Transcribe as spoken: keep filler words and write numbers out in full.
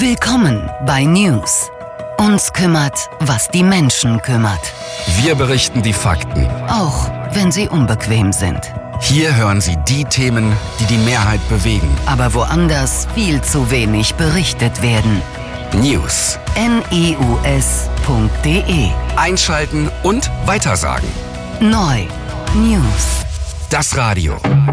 Willkommen bei News. Uns kümmert, was die Menschen kümmert. Wir berichten die Fakten, Auch wenn sie unbequem sind. hier hören Sie die Themen, die die Mehrheit bewegen. Aber woanders viel zu wenig berichtet werden. News. news punkt de Einschalten und weitersagen. Neu. News. Das Radio.